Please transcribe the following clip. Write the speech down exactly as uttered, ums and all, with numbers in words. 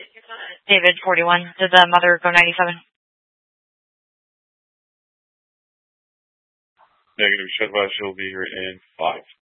David, forty-one. Did the mother go ninety-seven? Negative, Shedwest, she'll be here in five.